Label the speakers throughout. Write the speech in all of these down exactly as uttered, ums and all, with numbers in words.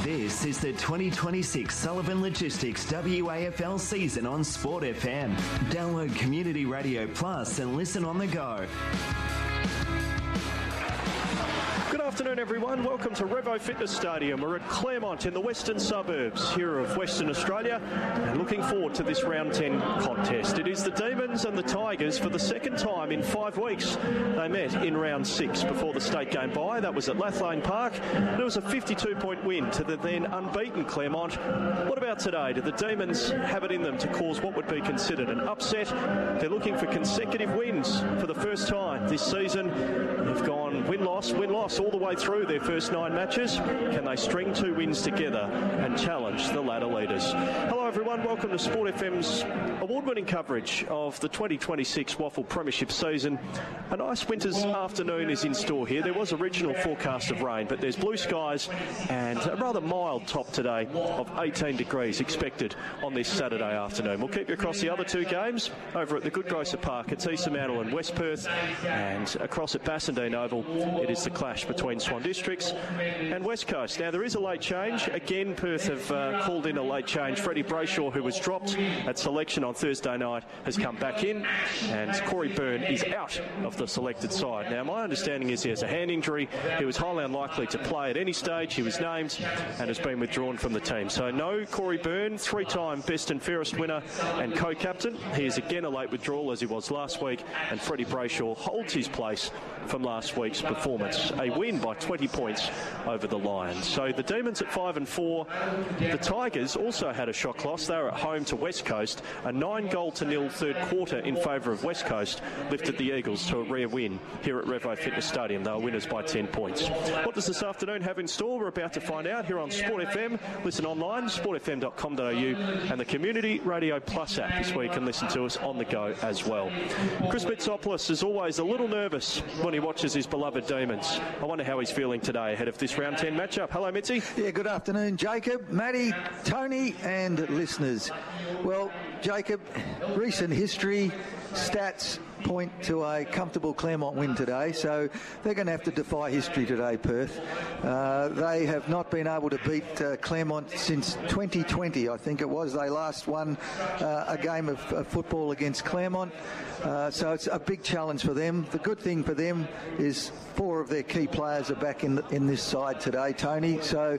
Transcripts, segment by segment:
Speaker 1: This is the twenty twenty-six Sullivan Logistics W A F L season on Sport F M. Download Community Radio Plus and listen on the go.
Speaker 2: Good afternoon, everyone. Welcome to Revo Fitness Stadium. We're at Claremont in the western suburbs here of Western Australia, and looking forward to this round ten contest. It is the Demons and the Tigers for the second time in five weeks. They met in round six before the state game bye. That was at Lathlane Park. And it was a fifty-two point win to the then unbeaten Claremont. What about today? Do the Demons have it in them to cause what would be considered an upset? They're looking for consecutive wins for the first time this season. They've gone win-loss, win-loss all the way through their first nine matches. Can they string two wins together and challenge the ladder leaders? Hello everyone, welcome to Sport F M's award-winning coverage of the twenty twenty-six Waffle Premiership season. A nice winter's afternoon is in store here. There was original forecast of rain, but there's blue skies and a rather mild top today of eighteen degrees expected on this Saturday afternoon. We'll keep you across the other two games over at the Goodgrocer Park at East Mantle and West Perth, and across at Bassendean Oval it is the clash between Swan Districts and West Coast. Now, there is a late change. Again, Perth have uh, called in a late change. Freddie Brayshaw, who was dropped at selection on Thursday night, has come back in, and Corey Byrne is out of the selected side. Now, my understanding is he has a hand injury. He was highly unlikely to play at any stage. He was named and has been withdrawn from the team. So no Corey Byrne, three-time best and fairest winner and co-captain. He is again a late withdrawal as he was last week, and Freddie Brayshaw holds his place from last week's performance. A win by twenty points over the Lions. So the Demons at five and four. The Tigers also had a shock loss. They were at home to West Coast. A nine goal to nil third quarter in favour of West Coast lifted the Eagles to a rare win here at Revo Fitness Stadium. They were winners by ten points. What does this afternoon have in store? We're about to find out here on Sport F M. Listen online, sport f m dot com dot a u, and the Community Radio Plus app is where you can listen to us on the go as well. Chris Mitsopoulos is always a little nervous when he watches his beloved Demons. I wonder how he's feeling today ahead of this round ten matchup. Hello, Mitzi.
Speaker 3: Yeah, good afternoon, Jacob, Matty, Tony, and listeners. Well, Jacob, recent history, stats point to a comfortable Claremont win today, so they're going to have to defy history today, Perth. Uh, they have not been able to beat uh, Claremont since twenty twenty, I think it was. They last won uh, a game of, of football against Claremont, uh, so it's a big challenge for them. The good thing for them is four of their key players are back in, the, in this side today, Tony, so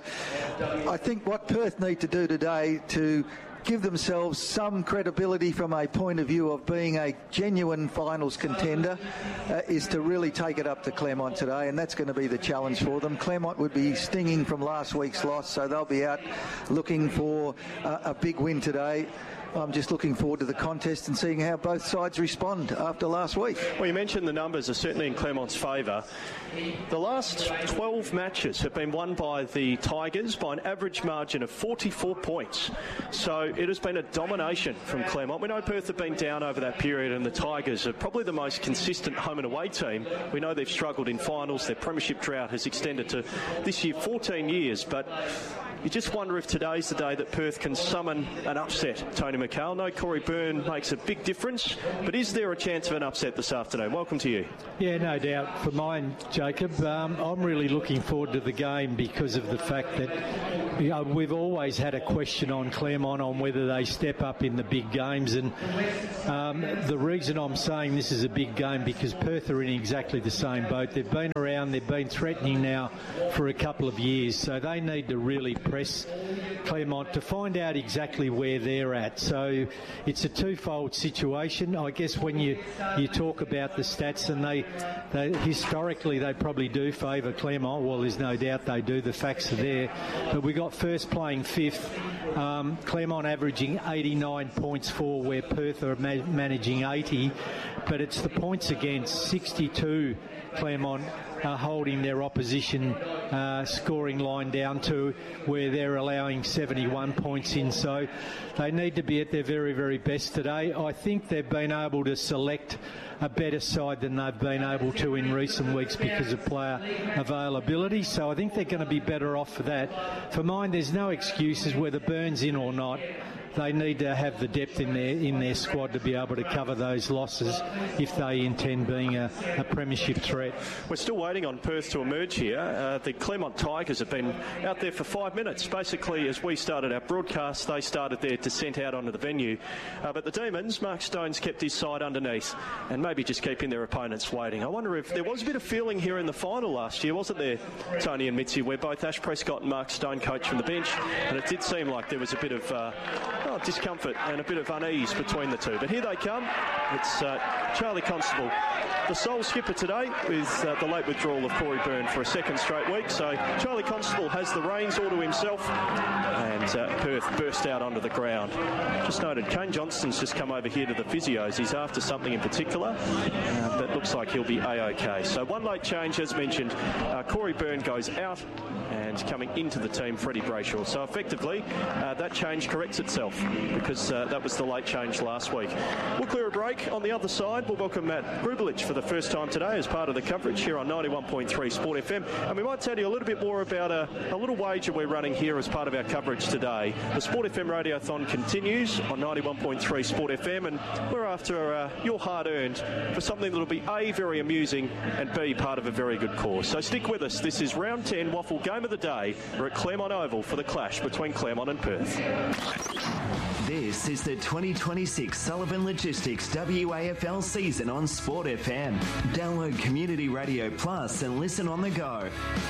Speaker 3: I think what Perth need to do today to give themselves some credibility from a point of view of being a genuine finals contender uh, is to really take it up to Claremont today, and that's going to be the challenge for them. Claremont would be stinging from last week's loss, so they'll be out looking for uh, a big win today. I'm just looking forward to the contest and seeing how both sides respond after last week.
Speaker 2: Well, you mentioned the numbers are certainly in Claremont's favour. The last twelve matches have been won by the Tigers by an average margin of forty-four points. So it has been a domination from Claremont. We know Perth have been down over that period, and the Tigers are probably the most consistent home and away team. We know they've struggled in finals. Their premiership drought has extended to this year fourteen years, but you just wonder if today's the day that Perth can summon an upset, Tony McHale. No, Corey Byrne makes a big difference, but is there a chance of an upset this afternoon? Welcome to you.
Speaker 4: Yeah, no doubt. For mine, Jacob, um, I'm really looking forward to the game because of the fact that you know, we've always had a question on Claremont on whether they step up in the big games, and um, the reason I'm saying this is a big game because Perth are in exactly the same boat. They've been around, they've been threatening now for a couple of years, so they need to really press Claremont to find out exactly where they're at. So it's a twofold situation. I guess when you, you talk about the stats, and they, they historically they probably do favour Claremont. Well, there's no doubt they do. The facts are there. But we got first playing fifth. Um, Claremont averaging eighty-nine points for, where Perth are ma- managing eighty. But it's the points against sixty-two Claremont are holding their opposition uh, scoring line down to where they're allowing seventy-one points in. So they need to be at their very, very best today. I think they've been able to select a better side than they've been able to in recent weeks because of player availability. So I think they're going to be better off for that. For mine, there's no excuses whether Byrne's in or not. they need to have the depth in their in their squad to be able to cover those losses if they intend being a, a premiership threat.
Speaker 2: We're still waiting on Perth to emerge here. Uh, the Claremont Tigers have been out there for five minutes. Basically, as we started our broadcast, they started their descent out onto the venue. Uh, but the Demons, Mark Stone's kept his side underneath and maybe just keeping their opponents waiting. I wonder if there was a bit of feeling here in the final last year, wasn't there, Tony and Mitzi, where both Ash Prescott and Mark Stone coached from the bench, and it did seem like there was a bit of uh, oh, discomfort and a bit of unease between the two. But here they come. It's uh, Charlie Constable, the sole skipper today, with uh, the late withdrawal of Corey Byrne for a second straight week. So Charlie Constable has the reins all to himself, and uh, Perth burst out onto the ground. Just noted, Kane Johnston's just come over here to the physios. He's after something in particular, uh, but looks like he'll be A-OK. So one late change, as mentioned, uh, Corey Byrne goes out, and coming into the team, Freddie Brayshaw. So effectively, uh, that change corrects itself, because uh, that was the late change last week. We'll clear a break. On the other side, we'll welcome Matt Grubelich for the first time today as part of the coverage here on ninety-one point three Sport F M. And we might tell you a little bit more about a, a little wager we're running here as part of our coverage today. The Sport F M Radiothon continues on ninety-one point three Sport F M, and we're after uh, your hard-earned for something that'll be A, very amusing, and B, part of a very good cause. So stick with us. This is round ten, Waffle Game of the Day. We're at Claremont Oval for the clash between Claremont and Perth.
Speaker 1: This is the twenty twenty-six Sullivan Logistics W A F L season on Sport F M. Download Community Radio Plus and listen on the go.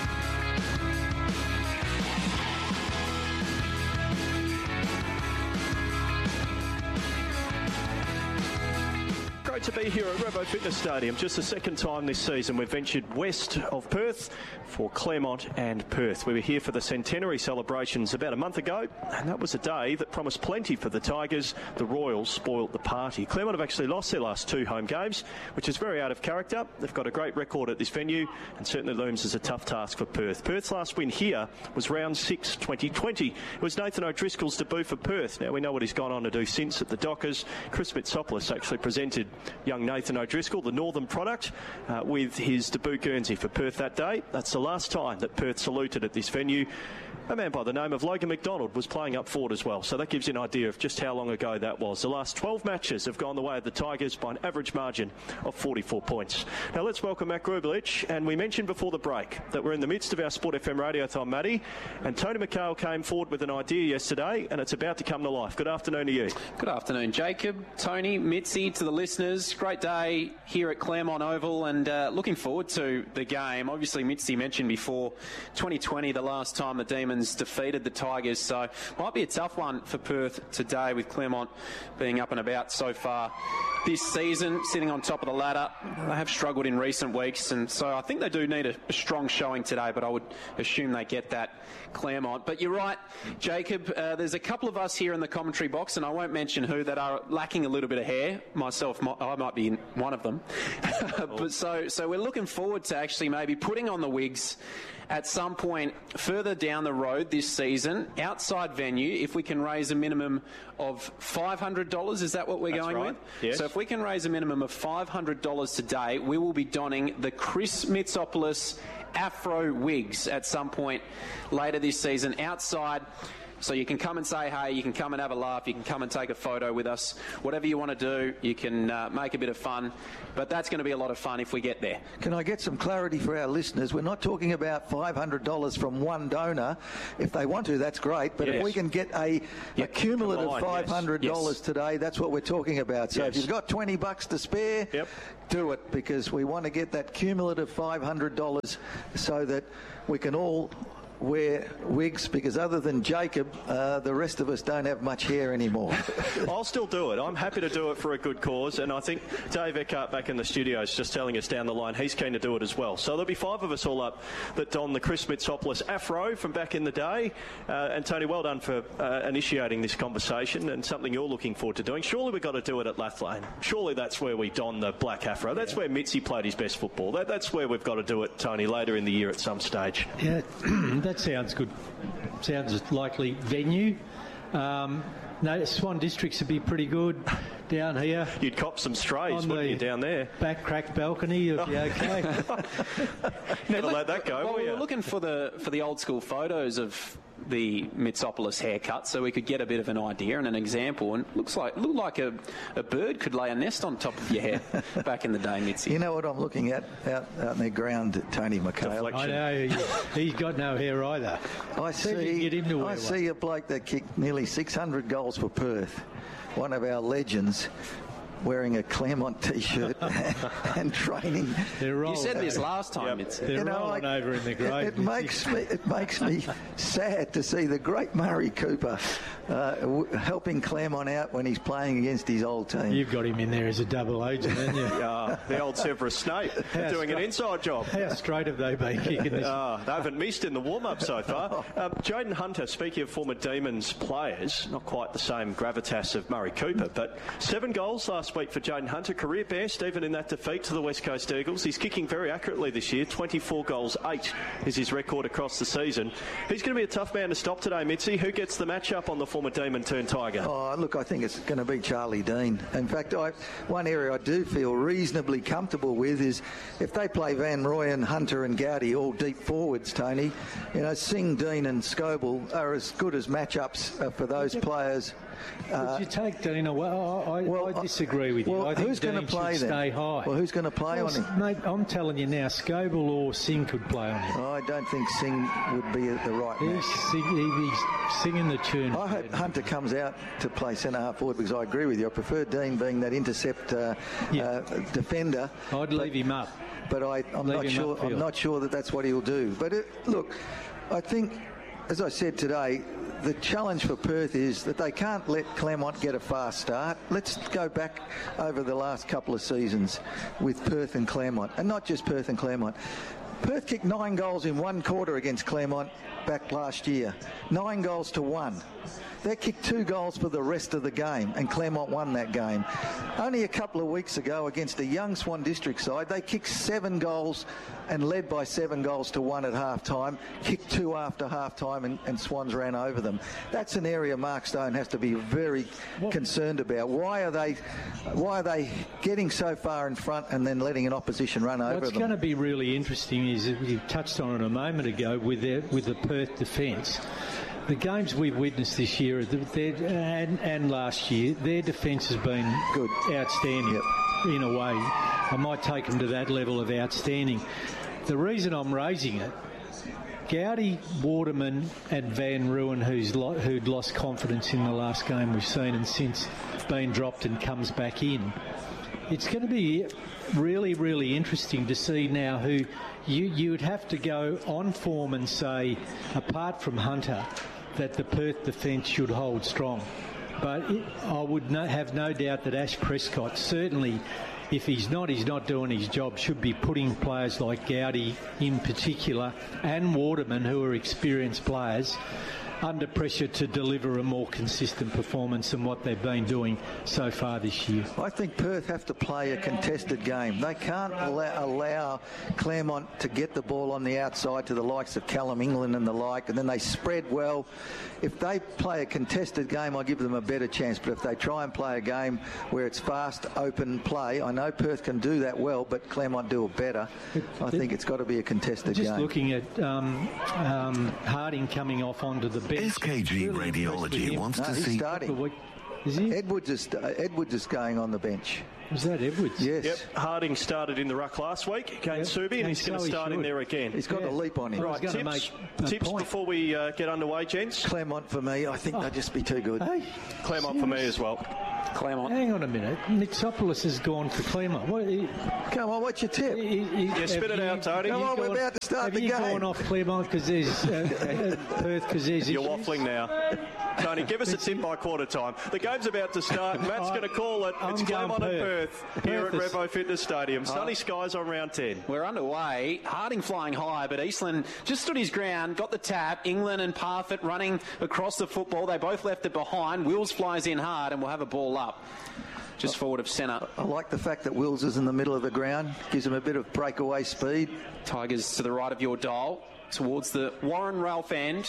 Speaker 2: Great to be here at Revo Fitness Stadium. Just the second time this season we've ventured west of Perth for Claremont and Perth. We were here for the centenary celebrations about a month ago, and that was a day that promised plenty for the Tigers. The Royals spoilt the party. Claremont have actually lost their last two home games, which is very out of character. They've got a great record at this venue, and certainly looms as a tough task for Perth. Perth's last win here was round six, twenty twenty. It was Nathan O'Driscoll's debut for Perth. Now we know what he's gone on to do since at the Dockers. Chris Mitsopoulos actually presented young Nathan O'Driscoll, the Northern product, uh, with his debut Guernsey for Perth that day. That's the last time that Perth saluted at this venue. A man by the name of Logan McDonald was playing up forward as well, so that gives you an idea of just how long ago that was. The last twelve matches have gone the way of the Tigers by an average margin of forty-four points. Now let's welcome Matt Grubelich, and we mentioned before the break that we're in the midst of our Sport F M Radiothon, Matty, and Tony McHale came forward with an idea yesterday, and it's about to come to life. Good afternoon to you.
Speaker 5: Good afternoon, Jacob, Tony, Mitzi, to the listeners. Great day here at Claremont Oval, and uh, looking forward to the game. Obviously, Mitzi mentioned before, twenty twenty, the last time the Demons defeated the Tigers, so might be a tough one for Perth today, with Claremont being up and about so far this season, sitting on top of the ladder. They have struggled in recent weeks, and so I think they do need a, a strong showing today, but I would assume they get that, Claremont. But you're right, Jacob, uh, there's a couple of us here in the commentary box, and I won't mention who, that are lacking a little bit of hair. Myself, I might be one of them. But so, so we're looking forward to actually maybe putting on the wigs at some point further down the road this season, outside venue, if we can raise a minimum of five hundred dollars. Is that what we're
Speaker 2: That's
Speaker 5: going
Speaker 2: right.
Speaker 5: with?
Speaker 2: Yes.
Speaker 5: So if we can raise a minimum of five hundred dollars today, we will be donning the Chris Mitsopoulos Afro wigs at some point later this season outside. So you can come and say hey, you can come and have a laugh, you can come and take a photo with us. Whatever you want to do, you can uh, make a bit of fun. But that's going to be a lot of fun if we get there.
Speaker 3: Can I get some clarity for our listeners? We're not talking about five hundred dollars from one donor. If they want to, that's great. But
Speaker 2: yes.
Speaker 3: if we can get a,
Speaker 2: yep.
Speaker 3: a cumulative
Speaker 2: Line,
Speaker 3: five hundred dollars
Speaker 2: yes. Yes.
Speaker 3: today, that's what we're talking about. So
Speaker 2: yes.
Speaker 3: if you've got twenty bucks to spare,
Speaker 2: yep.
Speaker 3: do it, because we want to get that cumulative five hundred dollars so that we can all wear wigs, because other than Jacob, uh, the rest of us don't have much hair anymore.
Speaker 2: I'll still do it. I'm happy to do it for a good cause, and I think Dave Eckhart back in the studio is just telling us down the line he's keen to do it as well. So there'll be five of us all up that don the Chris Mitsopoulos Afro from back in the day. Uh, and Tony, well done for uh, initiating this conversation, and something you're looking forward to doing. Surely we've got to do it at Lathlane. Surely that's where we don the black Afro. That's yeah. where Mitzi played his best football. That, that's where we've got to do it, Tony, later in the year at some stage.
Speaker 4: Yeah, that sounds good. Sounds likely venue. Um, no, Swan Districts would be pretty good down here.
Speaker 2: You'd cop some strays, wouldn't you, down there?
Speaker 4: Back cracked balcony, you'd be okay.
Speaker 2: Never let that go,
Speaker 5: well,
Speaker 2: will
Speaker 5: we
Speaker 2: you?
Speaker 5: were looking for the for the old school photos of the Mitsopoulos haircut so we could get a bit of an idea and an example. And looks like looked like a, a bird could lay a nest on top of your head back in the day, Mitzi.
Speaker 3: You know what I'm looking at out, out in the ground, Tony McHale?
Speaker 4: I know, he, he's got no hair either.
Speaker 3: I see,
Speaker 4: get him to
Speaker 3: I see a bloke that kicked nearly six hundred goals for Perth, one of our legends, wearing a Claremont T-shirt and training.
Speaker 5: You said this last time.
Speaker 4: Yep.
Speaker 5: It's,
Speaker 4: They're
Speaker 3: you know,
Speaker 4: rolling
Speaker 3: like,
Speaker 4: over in the grave.
Speaker 3: It, it makes me it makes me sad to see the great Murray Cooper uh, w- helping Claremont out when he's playing against his old team.
Speaker 4: You've got him in there as a double agent, haven't you?
Speaker 2: Yeah, the old Severus Snape doing an inside job.
Speaker 4: How straight have they been kicking this?
Speaker 2: Oh, they haven't missed in the warm-up so far. Um, Jaden Hunter, speaking of former Demons players, not quite the same gravitas of Murray Cooper, but seven goals last week for Jaden Hunter, career best even in that defeat to the West Coast Eagles. He's kicking very accurately this year, twenty-four goals, eight is his record across the season. He's going to be a tough man to stop today, Mitzi. Who gets the match-up on the former Demon turned Tiger?
Speaker 3: Oh, look, I think it's going to be Charlie Dean. In fact, I, one area I do feel reasonably comfortable with is if they play Van Rooyen, Hunter and Gowdy all deep forwards, Tony, you know, Singh, Dean and Scoble are as good as match-ups uh, for those players.
Speaker 4: Uh, Would you take Dean away? I, I,
Speaker 3: well,
Speaker 4: I disagree with you.
Speaker 3: Well,
Speaker 4: I think
Speaker 3: who's going to play
Speaker 4: should
Speaker 3: then?
Speaker 4: Stay high.
Speaker 3: Well, who's going to play
Speaker 4: well,
Speaker 3: on him?
Speaker 4: Mate, I'm telling you now, Scoble or Singh could play on him.
Speaker 3: Oh, I don't think Singh would be at the right
Speaker 4: he's,
Speaker 3: match.
Speaker 4: Sing, he's singing the tune.
Speaker 3: I hope Hunter comes out to play centre half forward because I agree with you. I prefer Dean being that intercept uh, yeah. uh, defender.
Speaker 4: I'd leave him up.
Speaker 3: But I, I'm
Speaker 4: leave
Speaker 3: not sure.
Speaker 4: upfield.
Speaker 3: I'm not sure that that's what he'll do. But it, look, I think, as I said today, the challenge for Perth is that they can't let Claremont get a fast start. Let's go back over the last couple of seasons with Perth and Claremont, and not just Perth and Claremont. Perth kicked nine goals in one quarter against Claremont back last year. Nine goals to one. They kicked two goals for the rest of the game, and Claremont won that game. Only a couple of weeks ago against a young Swan District side, they kicked seven goals and led by seven goals to one at half-time, kicked two after half-time, and, and Swans ran over them. That's an area Mark Stone has to be very well, concerned about. Why are they why are they getting so far in front and then letting an opposition run over them?
Speaker 4: What's going to be really interesting is, you touched on it a moment ago, with their, with the Perth defence. The games we've witnessed this year and, and last year, their defence has been good, outstanding. Yep. In a way, I might take them to that level of outstanding. The reason I'm raising it, Gowdy, Waterman and Van Rooyen, who's lo- who'd lost confidence in the last game we've seen and since been dropped and comes back in. It's going to be really, really interesting to see now who you you would have to go on form and say, apart from Hunter, that the Perth defence should hold strong. But it, I would no, have no doubt that Ash Prescott, certainly, if he's not, he's not doing his job, should be putting players like Gowdy in particular and Waterman, who are experienced players, under pressure to deliver a more consistent performance than what they've been doing so far this year.
Speaker 3: I think Perth have to play a contested game. They can't allow, allow Claremont to get the ball on the outside to the likes of Callum England and the like, and then they spread well. If they play a contested game, I give them a better chance. But if they try and play a game where it's fast, open play, I know Perth can do that well, but Claremont do it better. I think it's got to be a contested
Speaker 4: just
Speaker 3: game.
Speaker 4: Just looking at um, um, Harding coming off onto the bench.
Speaker 6: S K G really Radiology wants
Speaker 3: no,
Speaker 6: to
Speaker 3: he's
Speaker 6: see...
Speaker 3: starting.
Speaker 4: Is he?
Speaker 3: Edwards is, uh, Edwards is going on the bench.
Speaker 4: Was that Edwards?
Speaker 3: Yes.
Speaker 2: Yep. Harding started in the ruck last week against yep. Subi, and, and he's so going to start in there again.
Speaker 3: He's got yeah. a leap on him.
Speaker 2: Right, tips, tips before we uh, get underway, gents.
Speaker 3: Claremont for me. I think oh. they'll just be too good.
Speaker 4: Hey,
Speaker 2: Claremont for me as well.
Speaker 5: Claremont.
Speaker 4: Hang on a minute. Mitsopoulos has gone for Claremont. What, he,
Speaker 3: Come on, what's your tip?
Speaker 2: He, he, yeah, spit it
Speaker 3: you,
Speaker 2: out, Tony.
Speaker 3: Come on,
Speaker 2: gone,
Speaker 3: we're about to start the
Speaker 4: game. Have you
Speaker 3: game.
Speaker 4: gone off Claremont because there's uh, uh, Perth because there's
Speaker 2: You're
Speaker 4: issues?
Speaker 2: waffling now. Tony, give us a tip by quarter time. The game's about to start. Matt's going to call it.
Speaker 4: I'm
Speaker 2: it's Claremont and
Speaker 4: Perth.
Speaker 2: Perth here Perth at Revo Fitness Stadium. Sunny uh, skies on round ten.
Speaker 5: We're underway. Harding flying high, but Eastland just stood his ground, got the tap. England and Parfitt running across the football. They both left it behind. Wills flies in hard and we'll have a ball up. Just forward of centre.
Speaker 3: I like the fact that Wills is in the middle of the ground. Gives him a bit of breakaway speed.
Speaker 5: Tigers to the right of your dial, towards the Warren Ralph end.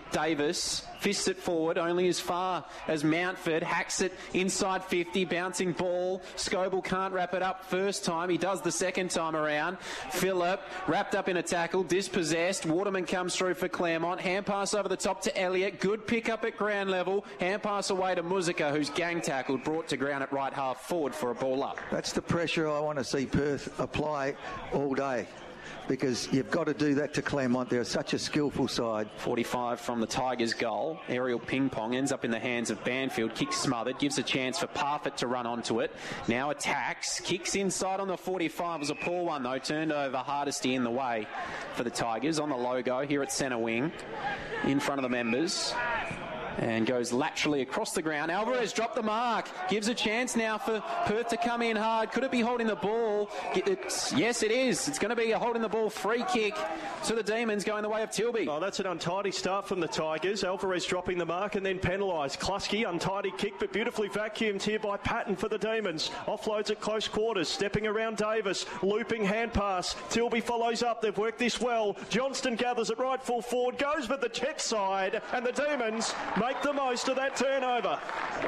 Speaker 5: Davis fists it forward, only as far as Mountford. Hacks it inside fifty, bouncing ball. Scoble can't wrap it up first time. He does the second time around. Phillip wrapped up in a tackle, dispossessed. Waterman comes through for Claremont. Hand pass over the top to Elliott. Good pick up at ground level. Hand pass away to Muzika, who's gang tackled, brought to ground at right half forward for a ball up.
Speaker 3: That's the pressure I want to see Perth apply all day, because you've got to do that to Claremont. They're such a skillful side.
Speaker 5: forty-five from the Tigers' goal. Aerial ping-pong ends up in the hands of Banfield. Kick smothered. Gives a chance for Parfitt to run onto it. Now attacks. Kicks inside on the forty-five. It was a poor one, though. Turned over. Hardesty in the way for the Tigers. On the logo here at centre wing. In front of the members. And goes laterally across the ground. Alvarez dropped the mark. Gives a chance now for Perth to come in hard. Could it be holding the ball? It's, yes, it is. It's going to be a holding the ball free kick to the Demons, going the way of Tilby.
Speaker 2: Oh, that's an untidy start from the Tigers. Alvarez dropping the mark and then penalised. Klusky, untidy kick, but beautifully vacuumed here by Patton for the Demons. Offloads at close quarters. Stepping around Davis. Looping hand pass. Tilby follows up. They've worked this well. Johnston gathers it right full forward. Goes with the jet side. And the Demons make the most of that turnover.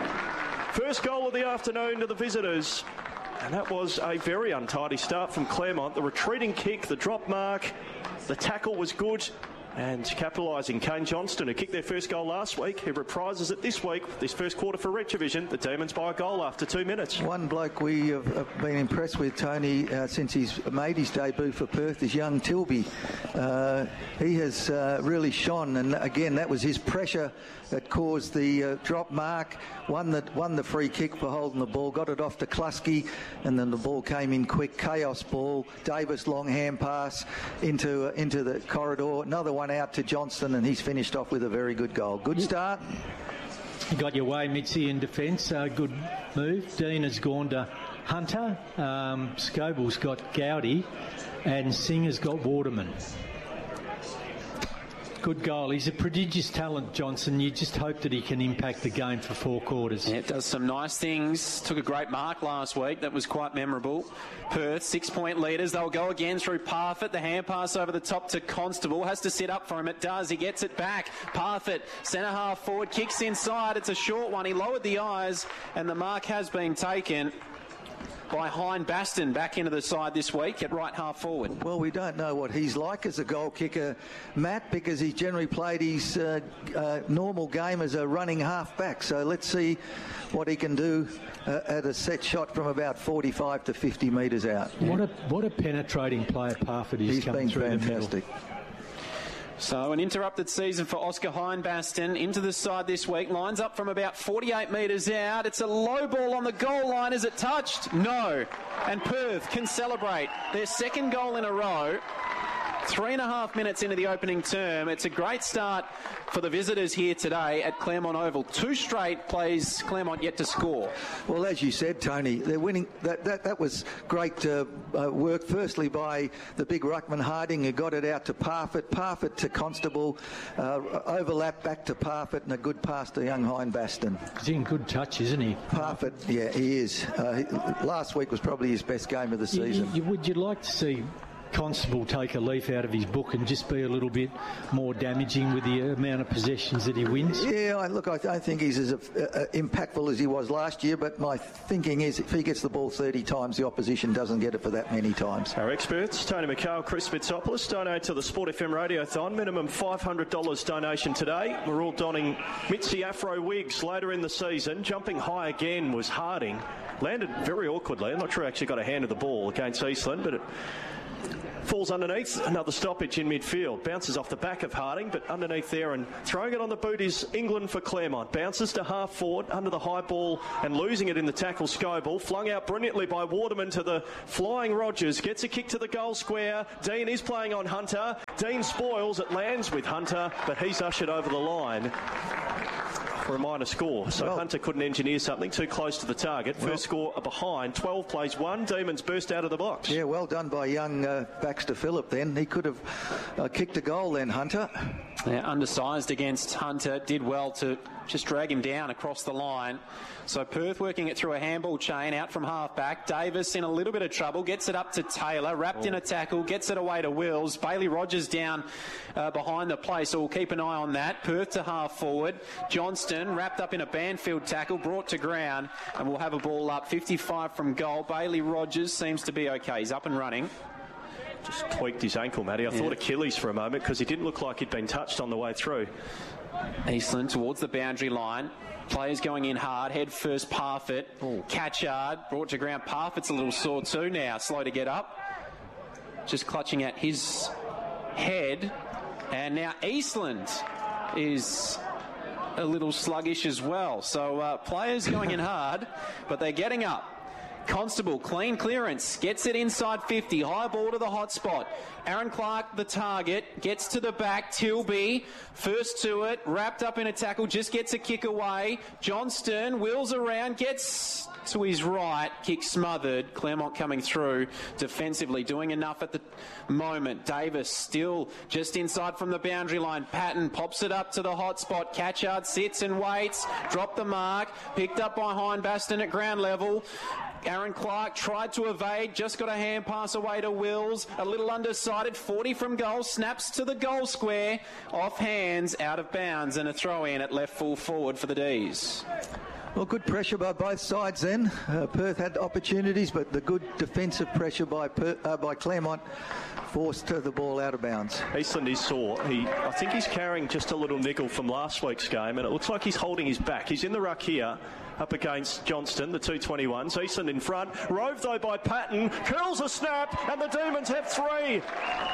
Speaker 2: First goal of the afternoon to the visitors. And that was a very untidy start from Claremont. The retreating kick, the drop mark, the tackle was good. And capitalising, Kane Johnston, who kicked their first goal last week, who reprises it this week, this first quarter for Retrovision. The Demons by a goal after two minutes.
Speaker 3: One bloke we have, have been impressed with, Tony, uh, since he's made his debut for Perth, is young Tilby. Uh, he has uh, really shone, and again, that was his pressure that caused the uh, drop mark, won the, won the free kick for holding the ball, got it off to Klusky, and then the ball came in quick, chaos ball. Davis long hand pass into, uh, into the corridor, another one out to Johnston, and he's finished off with a very good goal. Good start.
Speaker 4: You got your way, Mitzi, in defence. Uh, good move. Dean has gone to Hunter. Um, Scoble's got Gowdy, and Singer's got Waterman. Good goal. He's a prodigious talent, Johnson. You just hope that he can impact the game for four quarters.
Speaker 5: Yeah, it does some nice things. Took a great mark last week. That was quite memorable. Perth, six-point leaders. They'll go again through Parfitt. The hand pass over the top to Constable. Has to sit up for him. It does. He gets it back. Parfitt, centre half forward, kicks inside. It's a short one. He lowered the eyes, and the mark has been taken by Hein Baston back into the side this week at right half forward.
Speaker 3: Well, we don't know what he's like as a goal kicker, Matt, because he's generally played his uh, uh, normal game as a running half back. So let's see what he can do uh, at a set shot from about forty-five to fifty metres out.
Speaker 4: What a what a penetrating player Parfitt is.
Speaker 3: He's
Speaker 4: coming
Speaker 3: been
Speaker 4: through
Speaker 3: fantastic.
Speaker 4: The middle.
Speaker 5: So an interrupted season for Oscar Hein Baston. Into the side this week. Lines up from about forty-eight metres out. It's a low ball on the goal line. Is it touched? No. And Perth can celebrate their second goal in a row. Three and a half minutes into the opening term. It's a great start for the visitors here today at Claremont Oval. Two straight plays Claremont yet to score.
Speaker 3: Well, as you said, Tony, they're winning. That that, that was great uh, uh, work, firstly by the big ruckman Harding, who got it out to Parfitt. Parfitt to Constable. Uh, overlap back to Parfitt, and a good pass to young Hein Baston.
Speaker 4: He's in good touch, isn't he?
Speaker 3: Parfitt, yeah, he is. Uh, he, last week was probably his best game of the season.
Speaker 4: You, you, would you like to see Constable take a leaf out of his book and just be a little bit more damaging with the amount of possessions that he wins?
Speaker 3: Yeah, I, look, I don't think he's as uh, uh, impactful as he was last year, but my thinking is if he gets the ball thirty times, the opposition doesn't get it for that many times.
Speaker 2: Our experts, Tony McHale, Chris Fitsopoulos, donate to the Sport F M Radiothon. Minimum five hundred dollars donation today. We're all donning Mitzi Afro wigs later in the season. Jumping high again was Harding. Landed very awkwardly. I'm not sure he actually got a hand of the ball against Eastland, but it falls underneath. Another stoppage in midfield. Bounces off the back of Harding, but underneath there, and throwing it on the boot is England for Claremont. Bounces to half forward under the high ball and losing it in the tackle. Scoble flung out brilliantly by Waterman to the flying Rogers. Gets a kick to the goal square. Dean is playing on Hunter. Dean spoils. It lands with Hunter, but he's ushered over the line for a minor score. So well, Hunter couldn't engineer something too close to the target. First well, score behind. twelve plays one. Demons burst out of the box.
Speaker 3: Yeah, well done by young uh, Baxter Phillip then. He could have uh, kicked a goal then, Hunter.
Speaker 5: They're undersized against Hunter. Did well to just drag him down across the line. So Perth working it through a handball chain out from half-back. Davis in a little bit of trouble. Gets it up to Taylor. Wrapped oh. in a tackle. Gets it away to Wills. Bailey Rogers down uh, behind the play. So we'll keep an eye on that. Perth to half-forward. Johnston wrapped up in a Banfield tackle. Brought to ground. And we'll have a ball up. fifty-five from goal. Bailey Rogers seems to be okay. He's up and running.
Speaker 2: Just tweaked his ankle, Matty. I yeah. thought Achilles for a moment because he didn't look like he'd been touched on the way through.
Speaker 5: Eastland towards the boundary line. Players going in hard. Head first, Parfitt. Ooh. Catchard brought to ground. Parfitt's a little sore too now. Slow to get up. Just clutching at his head. And now Eastland is a little sluggish as well. So uh, players going in hard, but they're getting up. Constable, clean clearance, gets it inside fifty, high ball to the hot spot. Aaron Clark, the target, gets to the back. Tilby, first to it, wrapped up in a tackle, just gets a kick away. Johnston wheels around, gets to his right, kick smothered. Claremont coming through defensively, doing enough at the moment. Davis still just inside from the boundary line. Patton pops it up to the hot spot. Catchard sits and waits, dropped the mark, picked up by Hindbaston at ground level. Aaron Clark tried to evade, just got a hand pass away to Wills. A little undecided, forty from goal, snaps to the goal square, off hands, out of bounds, and a throw in at left full forward for the D's.
Speaker 3: Well, good pressure by both sides then. Uh, Perth had opportunities, but the good defensive pressure by per- uh, by Claremont forced the ball out of bounds.
Speaker 2: Eastland is sore. He, I think he's carrying just a little niggle from last week's game, and it looks like he's holding his back. He's in the ruck here, up against Johnston, the two twenty-ones. Eastland in front. Rove, though, by Patton. Curls a snap, and the Demons have three.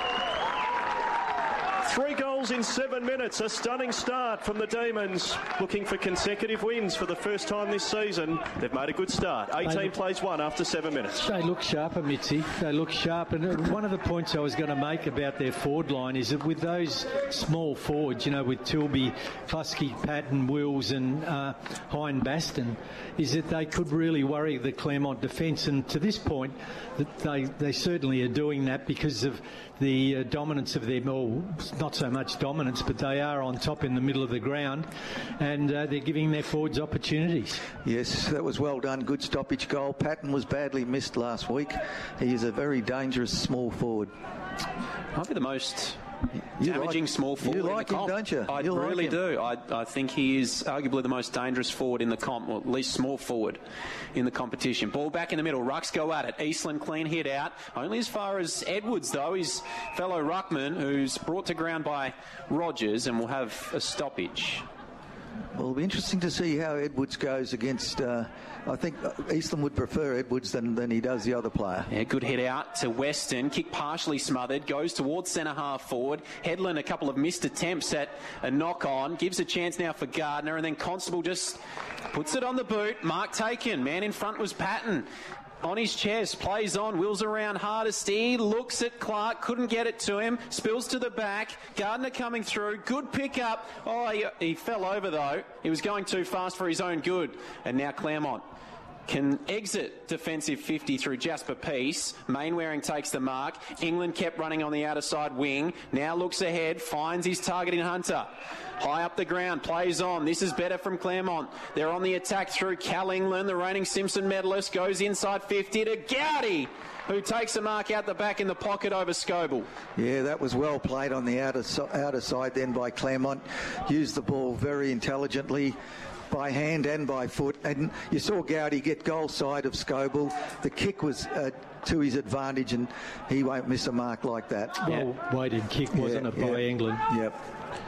Speaker 2: Three goals in seven minutes. A stunning start from the Demons. Looking for consecutive wins for the first time this season. They've made a good start. eighteen look, plays one after seven minutes.
Speaker 4: They look sharper, Mitzi. They look sharp. And one of the points I was going to make about their forward line is that with those small forwards, you know, with Tilby, Klusky, Patton, Wills and uh, Hindbaston, is that they could really worry the Claremont defence. And to this point, that they, they certainly are doing that because of the uh, dominance of their, well, not so much dominance, but they are on top in the middle of the ground, and uh, they're giving their forwards opportunities.
Speaker 3: Yes, that was well done. Good stoppage goal. Patton was badly missed last week. He is a very dangerous small forward.
Speaker 5: Might be the most you damaging
Speaker 3: like,
Speaker 5: small forward
Speaker 3: you like
Speaker 5: in the
Speaker 3: him,
Speaker 5: comp.
Speaker 3: don't you?
Speaker 5: I
Speaker 3: you
Speaker 5: really
Speaker 3: like
Speaker 5: do. I, I think he is arguably the most dangerous forward in the comp, or at least small forward in the competition. Ball back in the middle. Rucks go at it. Eastland clean hit out. Only as far as Edwards, though, his fellow ruckman, who's brought to ground by Rogers, and will have a stoppage.
Speaker 3: Well, it'll be interesting to see how Edwards goes against... Uh, I think Eastland would prefer Edwards than, than he does the other player.
Speaker 5: Yeah, good hit out to Weston. Kick partially smothered. Goes towards centre half forward. Headland, a couple of missed attempts at a knock-on. Gives a chance now for Gardner. And then Constable just puts it on the boot. Mark taken. Man in front was Patton. On his chest, plays on, wheels around Hardesty, looks at Clark, couldn't get it to him, spills to the back, Gardner coming through, good pick up. Oh, he, he fell over though. He was going too fast for his own good. And now Claremont can exit defensive fifty through Jasper Peace. Mainwaring takes the mark. England kept running on the outer side wing. Now looks ahead, finds his target in Hunter. High up the ground, plays on. This is better from Claremont. They're on the attack through Cal England, the reigning Simpson medalist, goes inside fifty to Gowdy, who takes a mark out the back in the pocket over Scoble.
Speaker 3: Yeah, that was well played on the outer, outer side then by Claremont. Used the ball very intelligently, by hand and by foot, and you saw Gowdy get goal side of Scoble. The kick was uh, to his advantage, and he won't miss a mark like that.
Speaker 4: Well weighted kick, wasn't
Speaker 3: yeah,
Speaker 4: it, by
Speaker 3: yeah.
Speaker 4: England?
Speaker 3: Yep.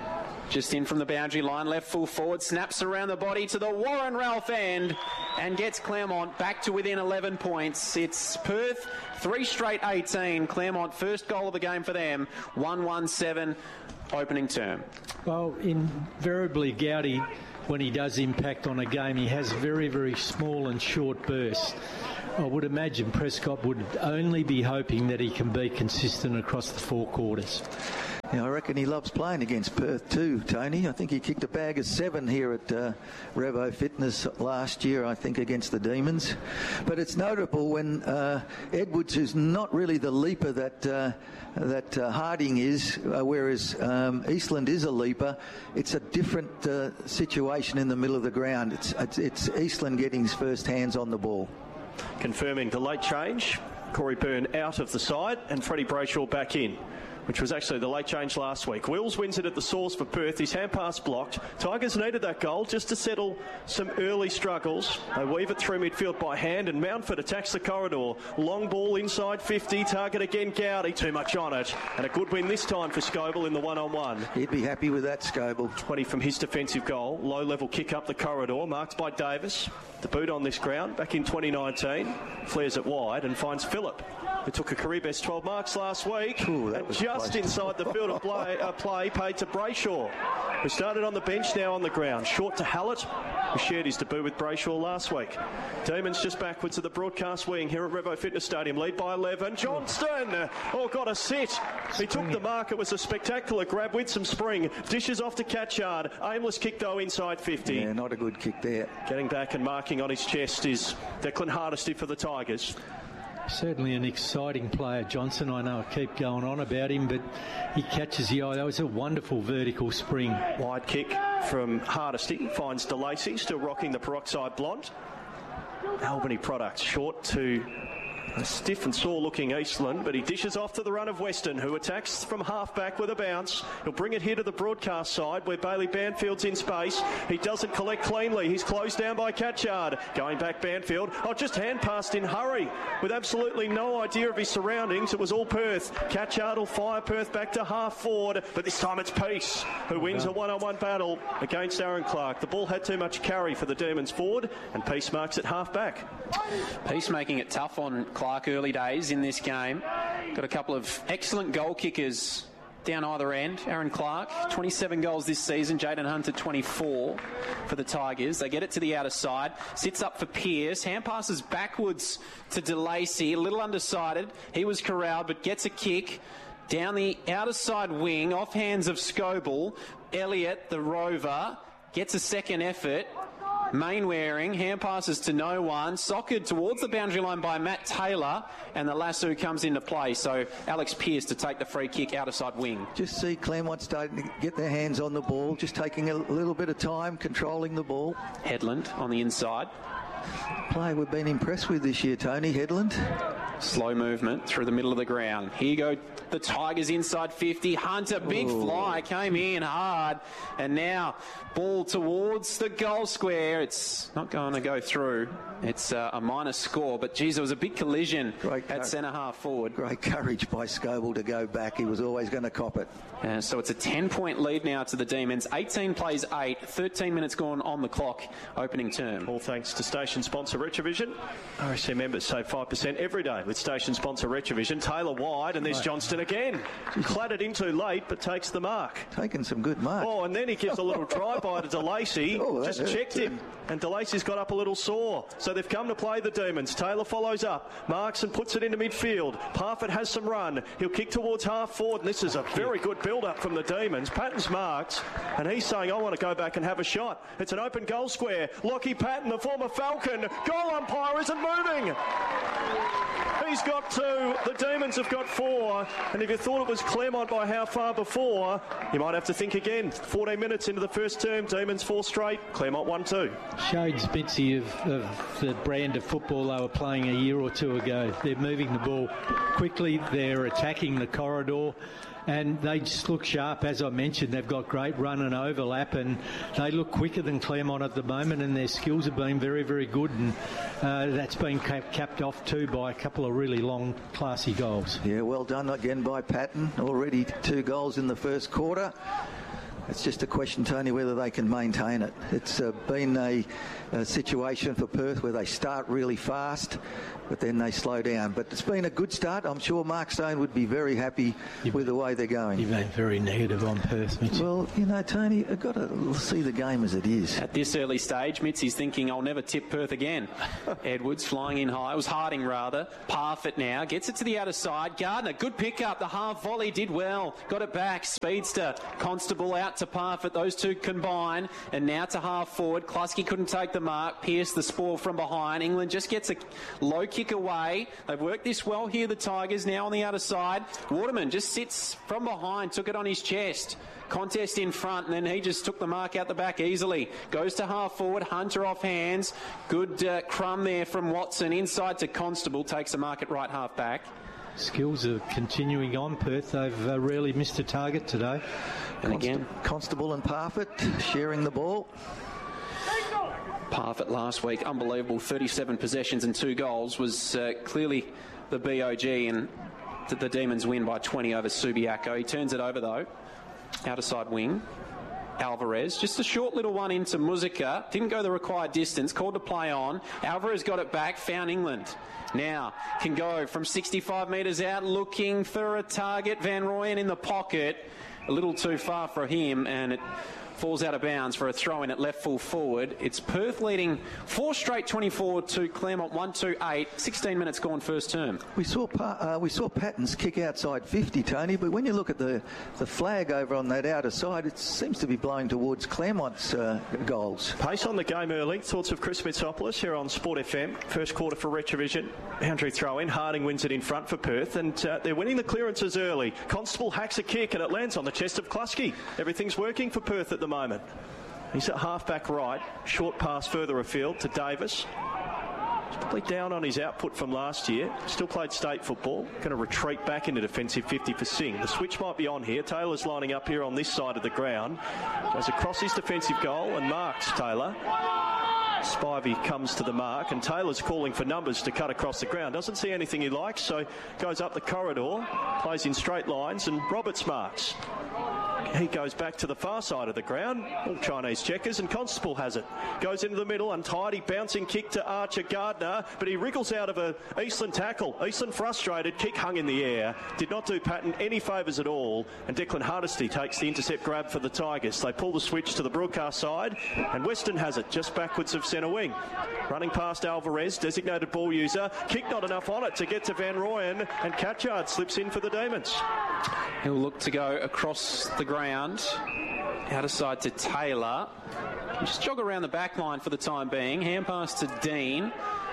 Speaker 5: Just in from the boundary line, left full forward, snaps around the body to the Warren Ralph end and gets Claremont back to within eleven points. It's Perth, three straight eighteen. Claremont, first goal of the game for them, one one seven opening term.
Speaker 4: Well, invariably, Gowdy, when he does impact on a game, he has very, very small and short bursts. I would imagine Prescott would only be hoping that he can be consistent across the four quarters.
Speaker 3: Yeah, I reckon he loves playing against Perth too, Tony. I think he kicked a bag of seven here at uh, Revo Fitness last year, I think, against the Demons. But it's notable when uh, Edwards, who's not really the leaper that uh, that uh, Harding is, uh, whereas um, Eastland is a leaper, it's a different uh, situation in the middle of the ground. It's, it's, it's Eastland getting his first hands on the ball.
Speaker 2: Confirming the late change, Corey Byrne out of the side and Freddie Brayshaw back in, which was actually the late change last week. Wills wins it at the source for Perth. His hand pass blocked. Tigers needed that goal just to settle some early struggles. They weave it through midfield by hand, and Mountford attacks the corridor. Long ball inside fifty. Target again, Gowdy. Too much on it. And a good win this time for Scoble in the one-on-one.
Speaker 3: He'd be happy with that, Scoble.
Speaker 2: twenty from his defensive goal. Low-level kick up the corridor, marked by Davis. The boot on this ground back in twenty nineteen. Flares it wide and finds Phillip, who took a career best twelve marks last week.
Speaker 3: Ooh,
Speaker 2: and just inside the field of play, uh, play paid to Brayshaw, who started on the bench, now on the ground. Short to Hallett, who shared his debut with Brayshaw last week. Demons just backwards to the broadcast wing here at Revo Fitness Stadium. Lead by eleven. Johnston, oh, got a sit. He took the mark. It was a spectacular grab with some spring. Dishes off to Catchard. Aimless kick, though, inside fifty.
Speaker 3: Yeah, not a good kick there.
Speaker 2: Getting back and marking on his chest is Declan Hardesty for the Tigers.
Speaker 4: Certainly an exciting player, Johnson. I know I keep going on about him, but he catches the eye. That was a wonderful vertical spring.
Speaker 2: Wide kick from Hardesty finds DeLacy, still rocking the peroxide blonde. Albany product, short to a stiff and sore looking Eastland, but he dishes off to the run of Western, who attacks from half back with a bounce. He'll bring it here to the broadcast side where Bailey Banfield's in space. He doesn't collect cleanly. He's closed down by Catchard. Going back Banfield. Oh, just hand passed in hurry with absolutely no idea of his surroundings. It was all Perth. Catchard will fire Perth back to half forward, but this time it's Peace who wins a one-on-one battle against Aaron Clark. The ball had too much carry for the Demons forward, and Peace marks it half back.
Speaker 5: Peace making it tough on Clark early days in this game. Got a couple of excellent goal kickers down either end. Aaron Clark, twenty-seven goals this season. Jaden Hunter, twenty-four for the Tigers. They get it to the outer side. Sits up for Pearce. Hand passes backwards to DeLacy. A little undecided. He was corralled, but gets a kick down the outer side wing, off hands of Scoble. Elliott, the rover, gets a second effort. Mainwaring, hand passes to no one, soccered towards the boundary line by Matt Taylor, and the lasso comes into play. So Alex Pearce to take the free kick outer side wing.
Speaker 3: Just see Claremont starting to get their hands on the ball, just taking a little bit of time, controlling the ball.
Speaker 5: Headland on the inside.
Speaker 3: Play we've been impressed with this year, Tony. Headland.
Speaker 5: Slow movement through the middle of the ground. Here you go, the Tigers inside fifty. Hunter, big Ooh. fly, came in hard. And now ball towards the goal square. It's not going to go through. It's uh, a minus score. But, geez, it was a big collision Great at centre half forward.
Speaker 3: Great courage by Scoble to go back. He was always going to cop it.
Speaker 5: Uh, so it's a ten-point lead now to the Demons. eighteen plays eight. thirteen minutes gone on the clock. Opening term.
Speaker 2: All thanks to station sponsor Retrovision. R S C members save five percent every day with station sponsor Retrovision. Taylor wide, and there's right. Johnston again. Clattered in too late, but takes the mark.
Speaker 3: Taking some good mark.
Speaker 2: Oh, and then he gives a little drive-by to DeLacy. Oh, just checked him. And DeLacy's got up a little sore. So they've come to play the Demons. Taylor follows up. Marks and puts it into midfield. Parfitt has some run. He'll kick towards half forward. And this is a very good build-up from the Demons. Patton's marked. And he's saying, I want to go back and have a shot. It's an open goal square. Lockie Patton, the former Falcon. Goal umpire isn't moving. He's got two. The Demons have got four. And if you thought it was Claremont by how far before, you might have to think again. fourteen minutes into the first term. Demons four straight. Claremont one two.
Speaker 4: Shades Mitzi of, of the brand of football they were playing a year or two ago. They're moving the ball quickly. They're attacking the corridor. And they just look sharp, as I mentioned. They've got great run and overlap, and they look quicker than Claremont at the moment, and their skills have been very, very good, and uh, that's been cap- capped off too by a couple of really long, classy goals.
Speaker 3: Yeah, well done again by Patton. Already two goals in the first quarter. It's just a question, Tony, whether they can maintain it. It's uh, been a, a situation for Perth where they start really fast, but then they slow down. But it's been a good start. I'm sure Mark Stone would be very happy
Speaker 4: You've
Speaker 3: with the way they're going.
Speaker 4: You've been very negative on Perth, Mitch.
Speaker 3: Well, you know, Tony, I've got to see the game as it is.
Speaker 5: At this early stage, Mitzi's thinking, I'll never tip Perth again. Edwards flying in high. It was Harding, rather. Parfitt now. Gets it to the outer side. Gardner, good pick up. The half volley did well. Got it back. Speedster. Constable out to Parfitt. Those two combine. And now to half forward. Kluski couldn't take the mark. Pierce the spoil from behind. England just gets a low kick away. They've worked this well here, the Tigers, now on the outer side. Waterman just sits from behind. Took it on his chest. Contest in front, and then he just took the mark out the back easily. Goes to half forward, Hunter off hands. Good uh, crumb there from Watson. Inside to Constable, takes the mark at right half back.
Speaker 4: Skills are continuing on, Perth. They've uh, rarely missed a target today.
Speaker 5: And
Speaker 3: Const-
Speaker 5: again,
Speaker 3: Constable and Parfitt sharing the ball.
Speaker 5: Parfitt last week, unbelievable, thirty-seven possessions and two goals, was uh, clearly the B O G, and the, the Demons win by twenty over Subiaco. He turns it over though. Outer side wing. Alvarez, just a short little one into Muzica. Didn't go the required distance, called to play on. Alvarez got it back, found England. Now can go from sixty-five metres out, looking for a target. Van Rooyen in the pocket. A little too far for him, and it falls out of bounds for a throw-in at left full forward. It's Perth leading four straight twenty-four to Claremont one two eight. sixteen minutes gone first term.
Speaker 3: We saw uh, we saw Pattons kick outside fifty, Tony, but when you look at the, the flag over on that outer side, it seems to be blowing towards Claremont's uh, goals.
Speaker 2: Pace on the game early. Thoughts of Chris Mitsopoulos here on Sport F M. First quarter for Retrovision. Boundary throw in. Harding wins it in front for Perth, and uh, they're winning the clearances early. Constable hacks a kick, and it lands on the chest of Kluski. Everything's working for Perth at the moment. He's at half-back right. Short pass further afield to Davis. He's probably down on his output from last year. Still played state football. Going to retreat back into defensive fifty for Singh. The switch might be on here. Taylor's lining up here on this side of the ground. Goes across his defensive goal and marks Taylor. Spivey comes to the mark, and Taylor's calling for numbers to cut across the ground. Doesn't see anything he likes, so goes up the corridor, plays in straight lines, and Roberts marks. He goes back to the far side of the ground. All Chinese checkers, and Constable has it. Goes into the middle, untidy, bouncing kick to Archer Gardner, but he wriggles out of a Eastland tackle. Eastland frustrated, kick hung in the air. Did not do Patton any favours at all, and Declan Hardesty takes the intercept grab for the Tigers. They pull the switch to the broadcast side, and Weston has it just backwards of centre wing. Running past Alvarez, designated ball user. Kick not enough on it to get to Van Rooyen, and Catchard slips in for the Demons.
Speaker 5: He'll look to go across the ground, outer side to Taylor. Just jog around the back line for the time being. Hand pass to Dean.